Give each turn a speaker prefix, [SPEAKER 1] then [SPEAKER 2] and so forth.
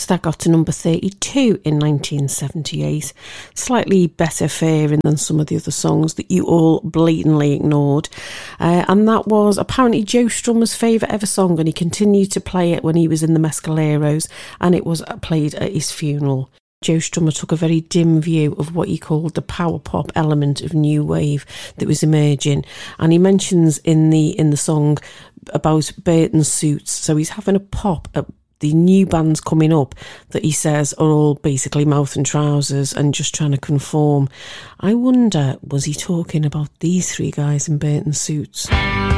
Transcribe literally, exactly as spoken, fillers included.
[SPEAKER 1] So that got to number thirty-two in nineteen seventy-eight. Slightly better faring than some of the other songs that you all blatantly ignored. Uh, and that was apparently Joe Strummer's favourite ever song, and he continued to play it when he was in the Mescaleros, and it was played at his funeral. Joe Strummer took a very dim view of what he called the power pop element of new wave that was emerging, and he mentions in the in the song about Burton Suits. So he's having a pop at the new bands coming up that he says are all basically mouth and trousers and just trying to conform. I wonder, was he talking about these three guys in Burton Suits?